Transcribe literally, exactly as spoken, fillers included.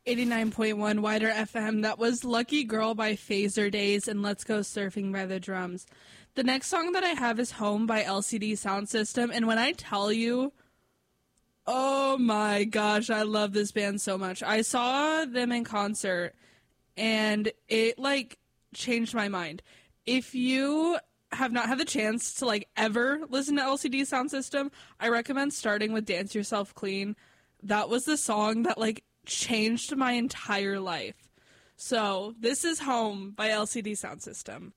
eighty-nine point one Wider F M. That was Lucky Girl by Phaser Days and Let's Go Surfing by The Drums. The next song that I have is Home by L C D Sound System, and when I tell you, oh my gosh, I love this band so much. I saw them in concert, and it, like, changed my mind. If you have not had the chance to, like, ever listen to L C D Sound System, I recommend starting with Dance Yourself Clean. That was the song that, like, changed my entire life. So, this is Home by L C D Sound System.